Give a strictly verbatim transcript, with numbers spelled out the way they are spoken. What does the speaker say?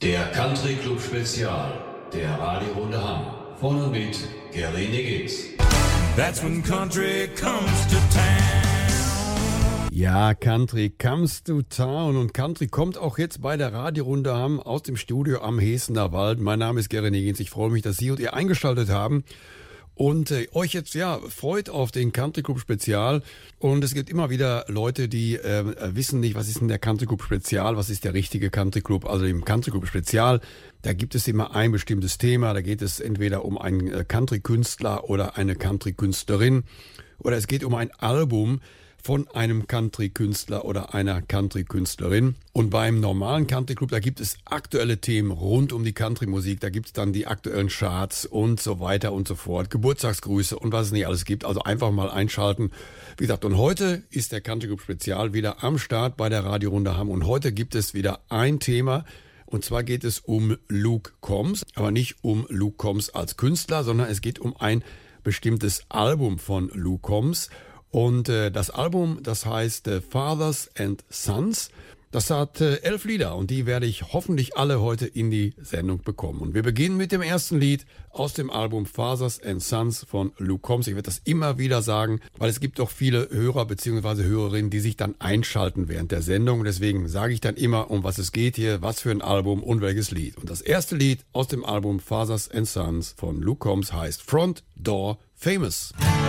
Der Country Club Spezial, der Radiorunde Hamm. Von und mit Gary Niggins. That's when country comes to town. Ja, Country comes to town. Und Country kommt auch jetzt bei der Radiorunde Hamm aus dem Studio am Hesener Wald. Mein Name ist Gary Niggins. Ich freue mich, dass Sie und ihr eingeschaltet haben. Und äh, euch jetzt, ja, freut auf den Country Club Spezial. Und es gibt immer wieder Leute, die äh, wissen nicht, was ist denn der Country Club Spezial, was ist der richtige Country Club. Also im Country Club Spezial, da gibt es immer ein bestimmtes Thema. Da geht es entweder um einen äh, Country-Künstler oder eine Country-Künstlerin. Oder es geht um ein Album von einem Country-Künstler oder einer Country-Künstlerin. Und beim normalen Country-Club, da gibt es aktuelle Themen rund um die Country-Musik. Da gibt es dann die aktuellen Charts und so weiter und so fort. Geburtstagsgrüße und was es nicht alles gibt. Also einfach mal einschalten. Wie gesagt, und heute ist der Country-Club Spezial wieder am Start bei der Radiorunde Hamm. Und heute gibt es wieder ein Thema. Und zwar geht es um Luke Combs. Aber nicht um Luke Combs als Künstler, sondern es geht um ein bestimmtes Album von Luke Combs. Und äh, das Album, das heißt äh, Fathers and Sons. Das hat äh, elf Lieder und die werde ich hoffentlich alle heute in die Sendung bekommen. Und wir beginnen mit dem ersten Lied aus dem Album Fathers and Sons von Luke Combs. Ich werde das immer wieder sagen, weil es gibt doch viele Hörer bzw. Hörerinnen, die sich dann einschalten während der Sendung. Deswegen sage ich dann immer, um was es geht hier, was für ein Album und welches Lied. Und das erste Lied aus dem Album Fathers and Sons von Luke Combs heißt Front Door Famous.